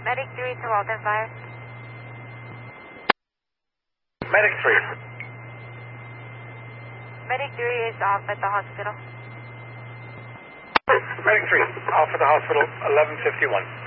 Medic 3 to Walton Fire. Medic 3. Medic 3 is off at the hospital. Medic 3, off at the hospital, 11:51.